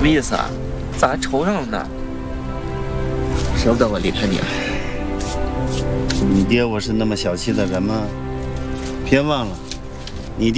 么意思啊？咋还愁上了呢？舍不得我离开你了？ 你爹我是那么小气的人吗？别忘了，